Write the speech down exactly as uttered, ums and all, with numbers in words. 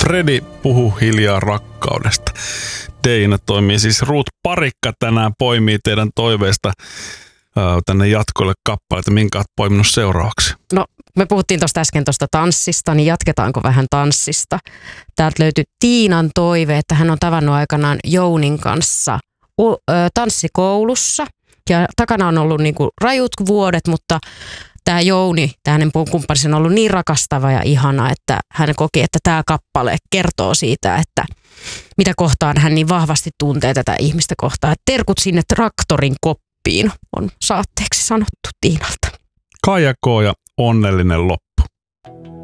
Fredi puhuu hiljaa rakkaudesta. Teina toimii siis Ruut Parikka tänään poimii teidän toiveista ää, tänne jatkoille kappaleita. Minkä olet poiminut seuraavaksi? No, me puhuttiin tuosta äsken tuosta tanssista, niin jatketaanko vähän tanssista? Täältä löytyi Tiinan toive, että hän on tavannut aikanaan Jounin kanssa u- ö, tanssikoulussa. Ja takana on ollut niinku rajut vuodet, mutta tämä Jouni, tämä hänen kumppanissa on ollut niin rakastava ja ihana, että hän koki, että tämä kappale kertoo siitä, että mitä kohtaan hän niin vahvasti tuntee tätä ihmistä kohtaan. Että terkut sinne traktorin koppiin on saatteeksi sanottu Tiinalta. Kaija K. ja onnellinen loppu.